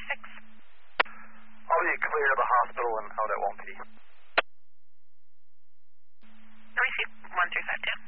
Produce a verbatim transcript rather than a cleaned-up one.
six. I'll be clear to the hospital and out at one P. Receive one three five two.